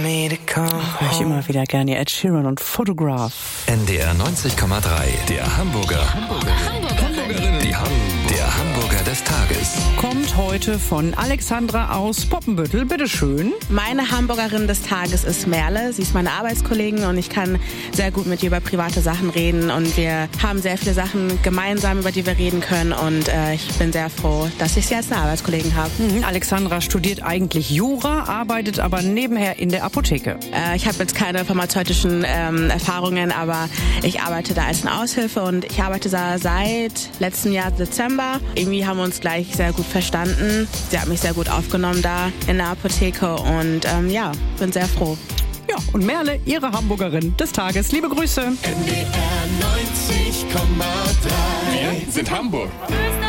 Hör ich immer wieder gerne Ed Sheeran und Photograph. NDR 90,3, der Hamburgerin. Der Hamburger des Tages. Kommt heute von Alexandra aus Poppenbüttel. Bitteschön. Meine Hamburgerin des Tages ist Merle. Sie ist meine Arbeitskollegin und ich kann sehr gut mit ihr über private Sachen reden. Und wir haben sehr viele Sachen gemeinsam, über die wir reden können. Und ich bin sehr froh, dass ich sie als eine Arbeitskollegin habe. Alexandra studiert eigentlich Jura, arbeitet aber nebenher in der Apotheke. Ich habe jetzt keine pharmazeutischen Erfahrungen, aber ich arbeite da als eine Aushilfe und ich arbeite da seit letztem Jahr Dezember. Irgendwie haben wir uns gleich sehr gut verstanden. Sie hat mich sehr gut aufgenommen da in der Apotheke und bin sehr froh. Ja, und Merle, ihre Hamburgerin des Tages. Liebe Grüße. NDR 90,3. Wir sind Hamburg.